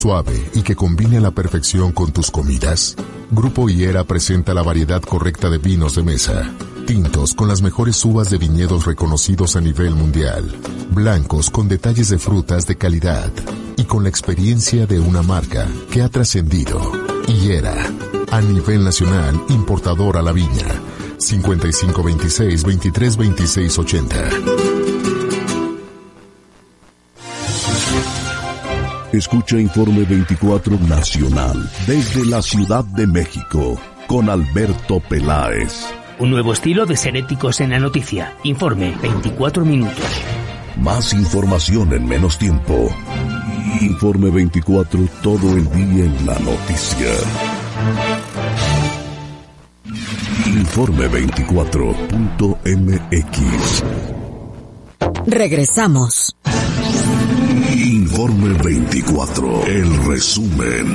suave y que combine a la perfección con tus comidas? Grupo Higuera presenta la variedad correcta de vinos de mesa. Tintos con las mejores uvas de viñedos reconocidos a nivel mundial. Blancos con detalles de frutas de calidad. Y con la experiencia de una marca que ha trascendido. Higuera, a nivel nacional, importador a la viña. 5526-232680. Escucha Informe 24 Nacional desde la Ciudad de México con Alberto Peláez. Un nuevo estilo de ser éticos en la noticia. Informe 24 minutos. Más información en menos tiempo. Informe 24 todo el día en la noticia. Informe24.mx. Regresamos. Informe 24. El resumen.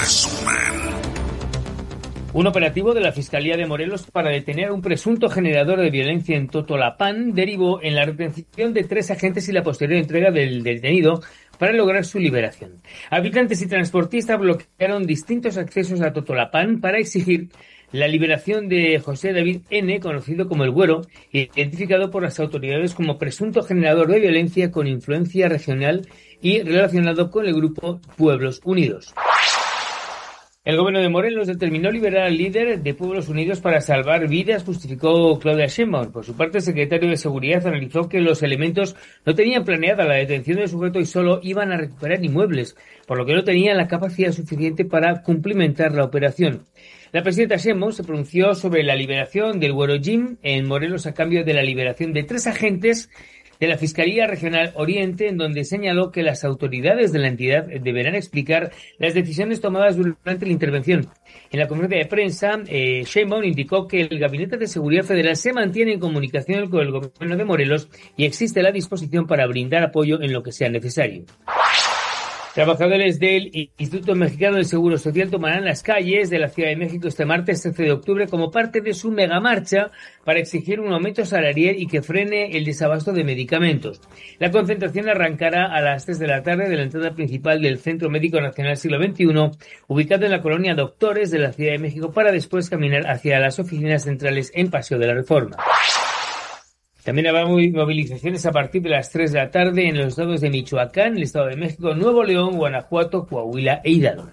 Un operativo de la Fiscalía de Morelos para detener a un presunto generador de violencia en Totolapán derivó en la retención de 3 agentes y la posterior entrega del detenido para lograr su liberación. Habitantes y transportistas bloquearon distintos accesos a Totolapán para exigir la liberación de José David N., conocido como El Güero, identificado por las autoridades como presunto generador de violencia con influencia regional y relacionado con el grupo Pueblos Unidos. El gobierno de Morelos determinó liberar al líder de Pueblos Unidos para salvar vidas, justificó Claudia Sheinbaum. Por su parte, el secretario de Seguridad analizó que los elementos no tenían planeada la detención del sujeto y solo iban a recuperar inmuebles, por lo que no tenían la capacidad suficiente para cumplimentar la operación. La presidenta Sheinbaum se pronunció sobre la liberación del Güero Jim en Morelos a cambio de la liberación de 3 agentes de la Fiscalía Regional Oriente, en donde señaló que las autoridades de la entidad deberán explicar las decisiones tomadas durante la intervención. En la conferencia de prensa, Sheinbaum indicó que el Gabinete de Seguridad Federal se mantiene en comunicación con el gobierno de Morelos y existe la disposición para brindar apoyo en lo que sea necesario. Trabajadores del Instituto Mexicano del Seguro Social tomarán las calles de la Ciudad de México este martes 13 de octubre como parte de su megamarcha para exigir un aumento salarial y que frene el desabasto de medicamentos. La concentración arrancará a las 3 de la tarde de la entrada principal del Centro Médico Nacional Siglo XXI, ubicado en la colonia Doctores de la Ciudad de México, para después caminar hacia las oficinas centrales en Paseo de la Reforma. También habrá movilizaciones a partir de las 3 de la tarde en los estados de Michoacán, el Estado de México, Nuevo León, Guanajuato, Coahuila e Hidalgo.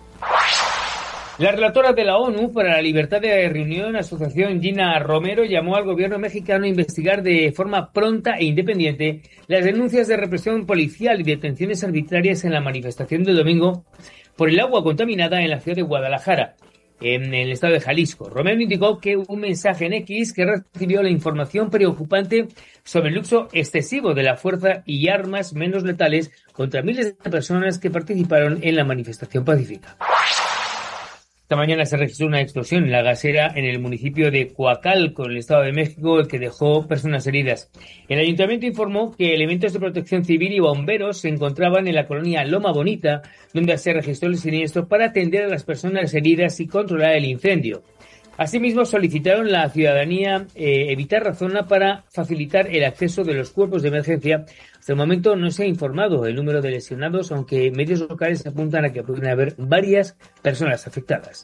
La relatora de la ONU para la Libertad de Reunión, Asociación Gina Romero, llamó al gobierno mexicano a investigar de forma pronta e independiente las denuncias de represión policial y detenciones arbitrarias en la manifestación del domingo por el agua contaminada en la ciudad de Guadalajara, en el estado de Jalisco. Romero indicó que un mensaje en X que recibió la información preocupante sobre el uso excesivo de la fuerza y armas menos letales contra miles de personas que participaron en la manifestación pacífica. Esta mañana se registró una explosión en la gasera en el municipio de Coacalco, en el Estado de México, que dejó personas heridas. El ayuntamiento informó que elementos de protección civil y bomberos se encontraban en la colonia Loma Bonita, donde se registró el siniestro para atender a las personas heridas y controlar el incendio. Asimismo, solicitaron a la ciudadanía evitar la zona para facilitar el acceso de los cuerpos de emergencia. Hasta el momento no se ha informado el número de lesionados, aunque medios locales apuntan a que pueden haber varias personas afectadas.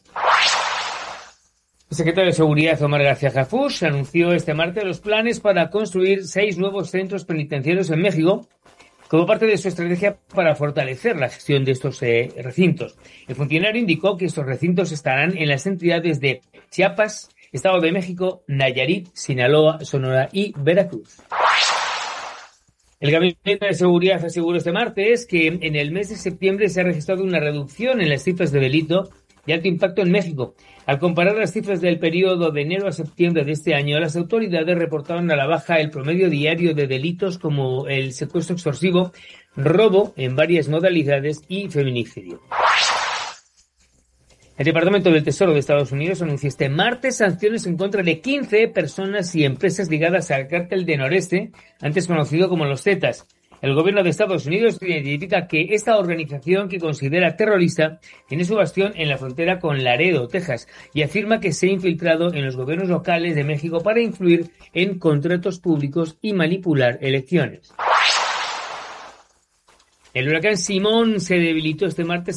El secretario de Seguridad, Omar García Harfuch, anunció este martes los planes para construir 6 nuevos centros penitenciarios en México, como parte de su estrategia para fortalecer la gestión de estos recintos. El funcionario indicó que estos recintos estarán en las entidades de Chiapas, Estado de México, Nayarit, Sinaloa, Sonora y Veracruz. El Gabinete de Seguridad aseguró este martes que en el mes de septiembre se ha registrado una reducción en las cifras de delito de alto impacto en México. Al comparar las cifras del periodo de enero a septiembre de este año, las autoridades reportaron a la baja el promedio diario de delitos como el secuestro extorsivo, robo en varias modalidades y feminicidio. El Departamento del Tesoro de Estados Unidos anunció este martes sanciones en contra de 15 personas y empresas ligadas al cártel de Noreste, antes conocido como los Zetas. El gobierno de Estados Unidos identifica que esta organización, que considera terrorista, tiene su bastión en la frontera con Laredo, Texas, y afirma que se ha infiltrado en los gobiernos locales de México para influir en contratos públicos y manipular elecciones. El huracán Simón se debilitó este martes